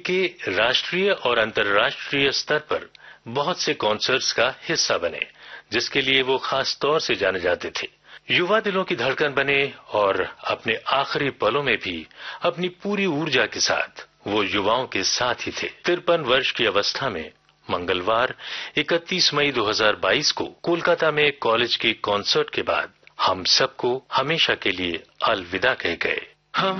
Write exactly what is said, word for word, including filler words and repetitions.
के राष्ट्रीय और अंतर्राष्ट्रीय स्तर पर बहुत से कॉन्सर्ट्स का हिस्सा बने, जिसके लिए वो खास तौर से जाने जाते थे। युवा दिलों की धड़कन बने और अपने आखिरी पलों में भी अपनी पूरी ऊर्जा के साथ वो युवाओं के साथ ही थे। तिरपन वर्ष की अवस्था में मंगलवार इकतीस मई दो हज़ार बाईस को कोलकाता में कॉलेज के कॉन्सर्ट के बाद हम सबको हमेशा के लिए अलविदा कह गए।